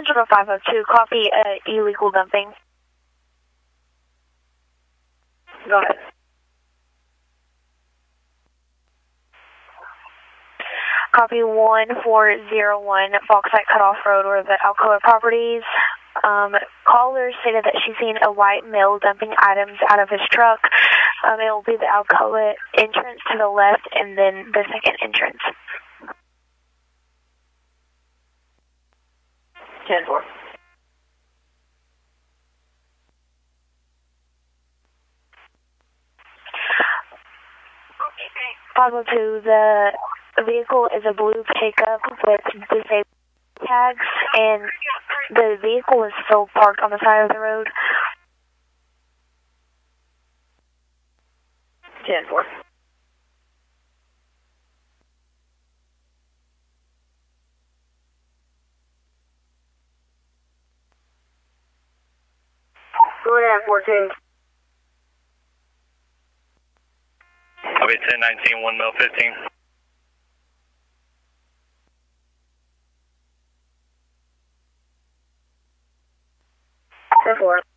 502, copy illegal dumping. Go ahead. Copy 1401 Bauxite Cutoff Road or the Alcoa Properties. Caller stated that she's seen a white male dumping items out of his truck. It will be the Alcoa entrance to the left and then the second entrance. 10-4. Follow to the vehicle is a blue pickup with disabled tags, and the vehicle is still parked on the side of the road. 10-4. Go ahead, 14. I'll be 1019, 1 mil 15. 10-4.